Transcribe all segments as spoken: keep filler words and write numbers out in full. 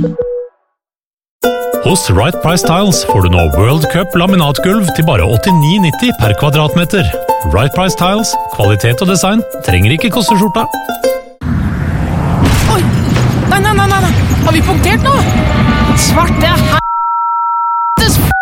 Hos Right Price Tiles får du nå World Cup laminatgulv til bare åttini nitti per kvadratmeter. Right Price Tiles, kvalitet og design, trenger ikke koste skjorta. Oi! Nei, nei, nei, nei! Har vi punktert nå? Svarte h***es f***!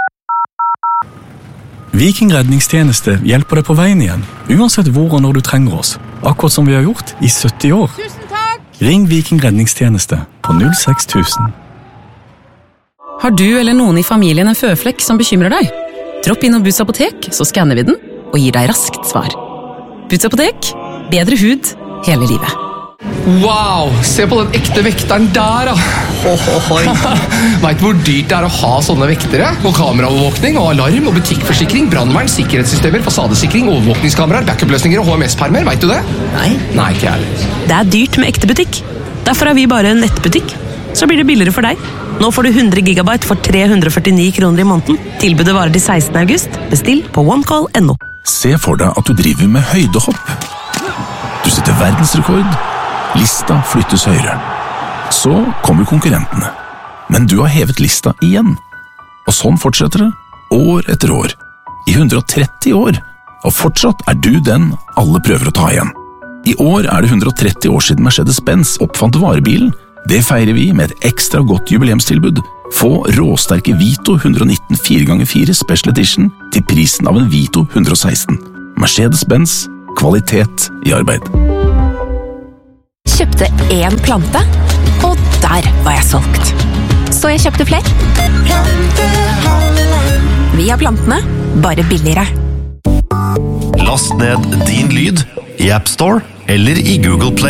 Viking redningstjeneste hjelper deg på veien igjen, uansett hvor og når du trenger oss. Akkurat som vi har gjort i sytti år. Tusen takk! Ring Viking redningstjeneste på null seks tusen. Har du eller noen i familien en føflekk som bekymrer deg? Dropp inn og Boots apotek, så skanner vi den og gir deg raskt svar. Boots apotek, bedre hud hele livet. Wow, se på den ekte vekteren der da. Vet du hvor dyrt det er å ha sånne vektere? Og kameraovervåkning og alarm og butikkforsikring, brandvern, sikkerhetssystemer, fasadesikring, overvåkningskameraer, backup-løsninger og H M S-permer, vet du det? Nei. Nei, ikke ærlig. Det er dyrt med ekte butikk. Derfor er vi bare en nettbutikk. Så blir det billigere for deg. Nå får du hundre gigabyte for tre hundre og førtini kroner i måneden. Tilbudet varer til sekstende august. Bestill på onecall punktum no. Se for deg at du driver med høydehopp. Du setter verdensrekord. Lista flyttes høyere. Så kommer konkurrentene. Men du har hevet lista igjen. Og sånn fortsetter det, år etter år. I hundre og tretti år. Og fortsatt er du den alle prøver å ta igjen. I år er det hundre og tretti år siden Mercedes-Benz oppfant varebilen. Det feirer vi med et ekstra godt jubileumstilbud. Få råsterke Vito hundre og nitten fire ganger fire Special Edition til prisen av en Vito hundre og seksten. Mercedes-Benz, kvalitet i arbeid. Kjøpte én plante, og der var jeg solgt. Så jeg kjøpte flere. Vi har plantene, bare billigere. Last ned Din Lyd i App Store eller i Google Play.